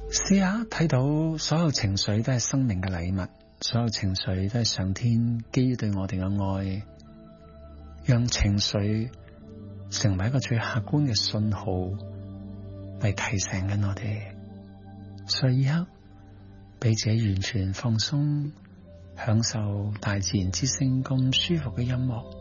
試下睇到所有情緒都係生命嘅禮物，所有情緒都係上天基於對我哋嘅愛，讓情緒成為一個最客觀嘅信號，嚟提醒緊我哋。所以呢刻俾自己完全放鬆，享受大自然之聲咁舒服嘅音樂。